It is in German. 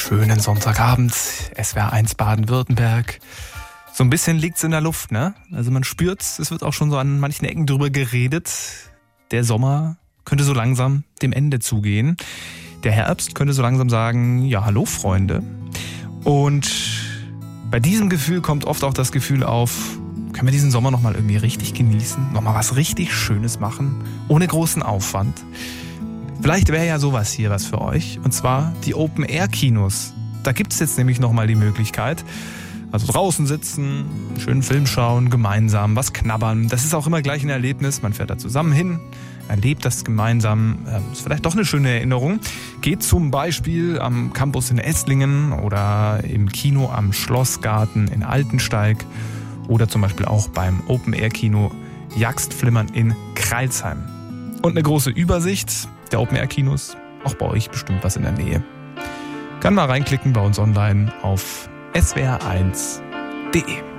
schönen Sonntagabend, SWR 1 Baden-Württemberg. So ein bisschen liegt's in der Luft, ne? Also man spürt's, es wird auch schon so an manchen Ecken drüber geredet. Der Sommer könnte so langsam dem Ende zugehen. Der Herbst könnte so langsam sagen, ja, hallo Freunde. Und bei diesem Gefühl kommt oft auch das Gefühl auf, können wir diesen Sommer nochmal irgendwie richtig genießen? Nochmal was richtig Schönes machen? Ohne großen Aufwand? Vielleicht wäre ja sowas hier was für euch. Und zwar die Open-Air-Kinos. Da gibt es jetzt nämlich nochmal die Möglichkeit, also draußen sitzen, einen schönen Film schauen, gemeinsam was knabbern. Das ist auch immer gleich ein Erlebnis. Man fährt da zusammen hin, erlebt das gemeinsam. Ist vielleicht doch eine schöne Erinnerung. Geht zum Beispiel am Campus in Esslingen oder im Kino am Schlossgarten in Altensteig oder zum Beispiel auch beim Open-Air-Kino Jagstflimmern in Crailsheim. Und eine große Übersicht der Open-Air-Kinos, auch bei euch bestimmt was in der Nähe. Kann mal reinklicken bei uns online auf swr1.de.